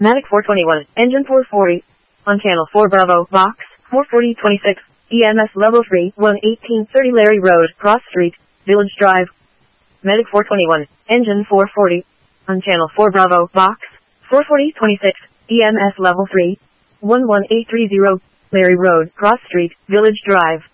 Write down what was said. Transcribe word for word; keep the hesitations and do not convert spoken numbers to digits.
Matic four twenty-one, engine four forty. On channel four Bravo, box, four forty twenty-six, E M S level three, one eighteen thirty Larry Road, Cross Street, Village Drive. Medic four twenty-one, engine four forty. On channel four Bravo, box, four forty twenty-six, E M S level three, one one eight three zero, Larry Road, Cross Street, Village Drive.